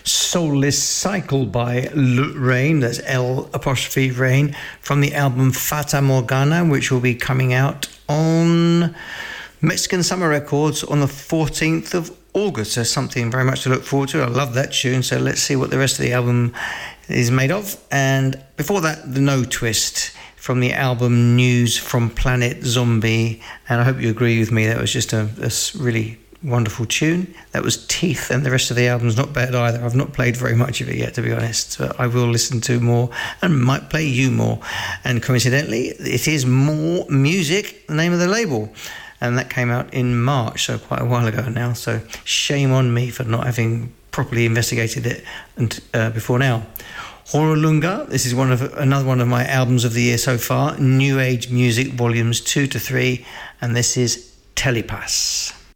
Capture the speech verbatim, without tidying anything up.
Soulless Cycle by L Rain, that's L apostrophe Rain, from the album Fata Morgana, which will be coming out on Mexican Summer Records on the fourteenth of August. So something very much to look forward to. I love that tune, so let's see what the rest of the album is made of. And before that, the No Twist from the album News from Planet Zombie, and I hope you agree with me, that was just a, a really wonderful tune. That was Teeth, and the rest of the album's not bad either. I've not played very much of it yet, to be honest, but I will listen to more and might play you more. And coincidentally, it is More Music, the name of the label, and that came out in March, so quite a while ago now. So shame on me for not having properly investigated it and, uh, before now. Horolunga, this is one of another one of my albums of the year so far. New Age Music Volumes two to three, and this is Telepass.